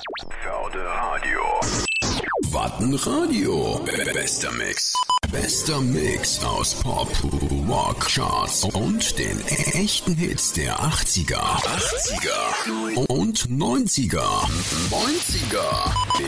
Förde Radio. Wattenradio. Bester Mix. Bester Mix aus Pop, Rock, Charts und den echten Hits der 80er und 90er.